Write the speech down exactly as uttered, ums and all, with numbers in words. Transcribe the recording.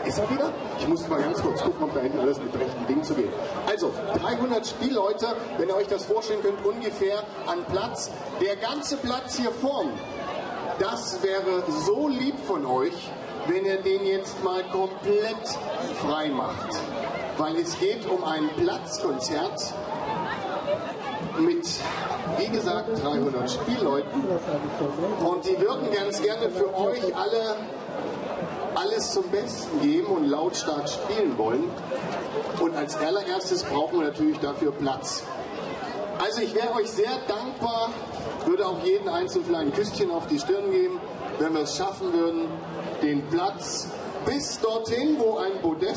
ist er wieder? Ich muss mal ganz kurz gucken, ob da hinten alles mit rechten Dingen zugeht. Also, dreihundert Spielleute, wenn ihr euch das vorstellen könnt, ungefähr an Platz. Der ganze Platz hier vorn, das wäre so lieb von euch, wenn ihr den jetzt mal komplett frei macht. Weil es geht um ein Platzkonzert mit, wie gesagt, dreihundert Spielleuten. Und die würden ganz gerne für euch alle alles zum Besten geben und lautstark spielen wollen. Und als allererstes brauchen wir natürlich dafür Platz. Also ich wäre euch sehr dankbar, würde auch jeden Einzelnen vielleicht ein Küsschen auf die Stirn geben, wenn wir es schaffen würden, den Platz bis dorthin, wo ein Podest